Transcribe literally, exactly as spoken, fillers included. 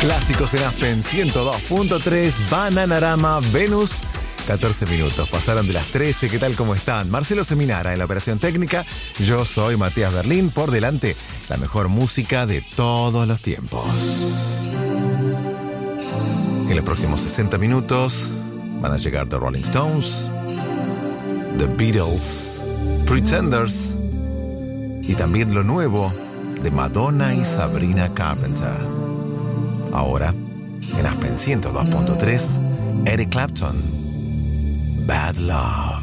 Clásicos en Aspen ciento dos punto tres, Bananarama, Venus. catorce minutos, pasaron de las trece. ¿Qué tal? ¿Cómo están? Marcelo Seminara en la operación técnica. Yo soy Matías Berlín. Por delante, la mejor música de todos los tiempos. En los próximos sesenta minutos van a llegar The Rolling Stones, The Beatles, Pretenders y también lo nuevo de Madonna y Sabrina Carpenter. Ahora, en Aspen ciento dos punto tres, Eric Clapton, Bad Love.